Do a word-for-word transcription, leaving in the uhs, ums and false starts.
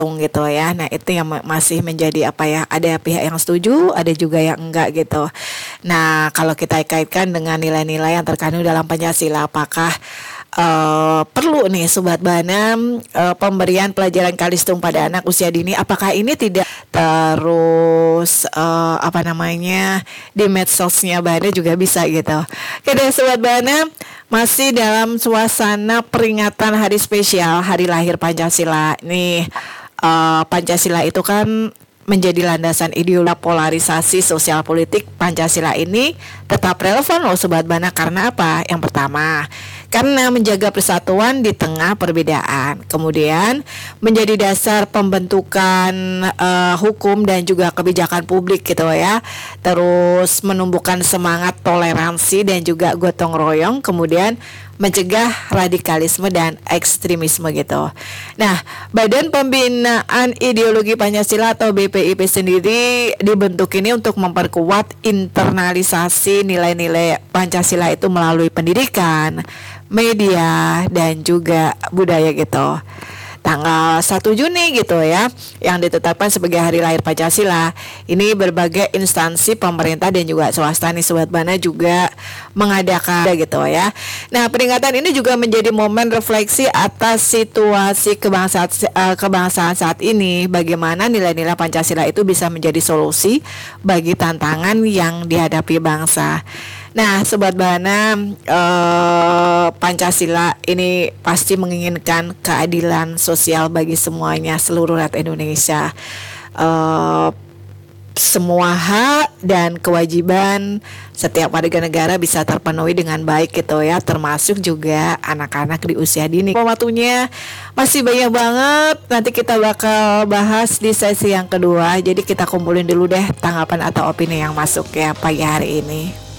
gitu ya. Nah, itu yang ma- masih menjadi apa ya? Ada pihak yang setuju, ada juga yang enggak gitu. Nah, kalau kita kaitkan dengan nilai-nilai yang terkandung dalam Pancasila, apakah eh, perlu nih Sobat Bana eh, pemberian pelajaran Kalistung pada anak usia dini? Apakah ini tidak terus eh, apa namanya di medsosnya Bana juga bisa gitu? Oke deh Sobat Bana, masih dalam suasana peringatan hari spesial Hari Lahir Pancasila nih. Eh, Pancasila itu kan menjadi landasan ideologi polarisasi sosial politik. Pancasila ini tetap relevan loh Sobat Bana, karena apa? Yang pertama, karena menjaga persatuan di tengah perbedaan. Kemudian menjadi dasar pembentukan eh, hukum dan juga kebijakan publik gitu ya. Terus menumbuhkan semangat toleransi dan juga gotong royong. Kemudian mencegah radikalisme dan ekstremisme gitu. Nah, Badan Pembinaan Ideologi Pancasila atau B P I P sendiri dibentuk ini untuk memperkuat internalisasi nilai-nilai Pancasila itu melalui pendidikan, media, dan juga budaya gitu. Tanggal satu Juni gitu ya, yang ditetapkan sebagai Hari Lahir Pancasila. Ini berbagai instansi pemerintah dan juga swasta nih Sobat Bana juga mengadakan gitu ya. Nah, peringatan ini juga menjadi momen refleksi atas situasi kebangsaan eh, kebangsaan saat ini, bagaimana nilai-nilai Pancasila itu bisa menjadi solusi bagi tantangan yang dihadapi bangsa. Nah, Sobat Bana, eh, Pancasila ini pasti menginginkan keadilan sosial bagi semuanya, seluruh rakyat Indonesia. Eh, semua hak dan kewajiban setiap warga negara bisa terpenuhi dengan baik gitu ya, termasuk juga anak-anak di usia dini. Waktunya masih banyak banget, nanti kita bakal bahas di sesi yang kedua. Jadi kita kumpulin dulu deh tanggapan atau opini yang masuk ya pagi hari ini.